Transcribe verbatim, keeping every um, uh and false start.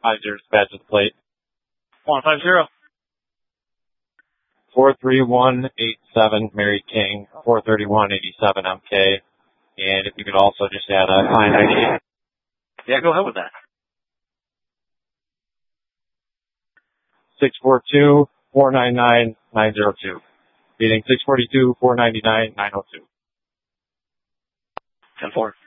five zero dispatch at the plate. one five zero. four three one eight seven, Mary King, four thirty-one eighty-seven M K. And if you could also just add a client I D. Yeah, go ahead with that. six four two, four nine nine, nine zero two. Beating six four two, four nine nine, nine zero two. ten four.